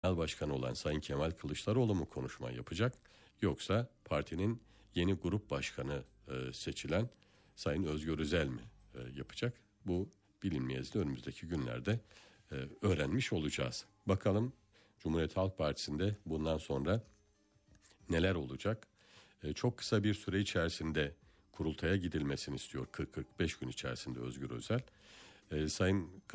Genel Başkanı olan Sayın Kemal Kılıçdaroğlu mu konuşma yapacak, yoksa partinin yeni grup başkanı seçilen Sayın Özgür Özel mi yapacak? Bu bilinmeyezdi, önümüzdeki günlerde öğrenmiş olacağız. Bakalım Cumhuriyet Halk Partisi'nde bundan sonra neler olacak? Çok kısa bir süre içerisinde kurultaya gidilmesini istiyor. 40-45 gün içerisinde Özgür Özel. Sayın